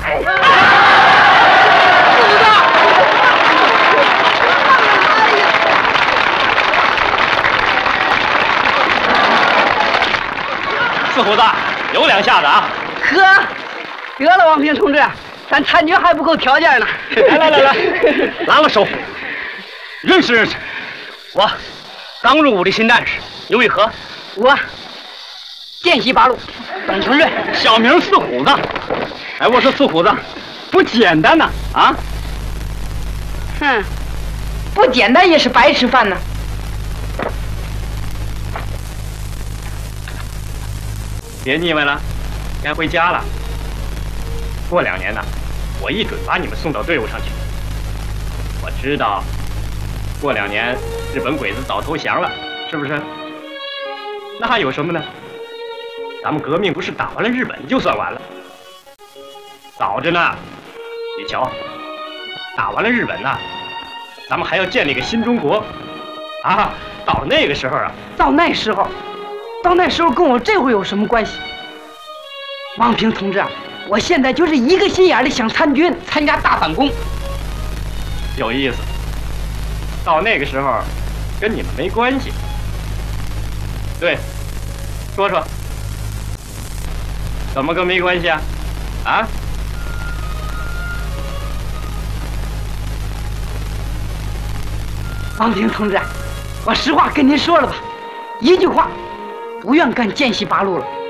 四虎子，有两下子啊！ 呵，得了，王平同志，咱参军还不够条件呢。 来，拉了手，认识认识。我刚入伍的新战士，你为何？ 我见习八路，董承瑞， 小名四虎子。哎，我说四虎子，不简单呐！啊？ 哼， 不简单也是白吃饭呢。 别腻歪了，该回家了。过2年呢，我一准把你们送到队伍上去。我知道，过2年日本鬼子早投降了，是不是？那还有什么呢？咱们革命不是打完了日本就算完了，早着呢。你瞧，打完了日本呢，咱们还要建立个新中国啊！到那个时候啊， 到那时候跟我这回有什么关系？王平同志，我现在就是一个心眼的想参军，参加大反攻。 有意思。到那个时候，跟你们没关系。对，说说，怎么个没关系啊？啊？ 王平同志，我实话跟您说了吧，一句话，不愿干见习八路了。